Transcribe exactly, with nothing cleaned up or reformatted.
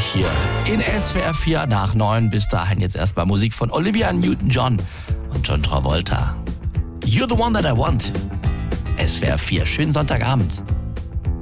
hier in S W R vier nach neun. Bis dahin jetzt erstmal Musik von Olivia Newton-John und John Travolta. You're the one that I want. S W R vier, schönen Sonntagabend.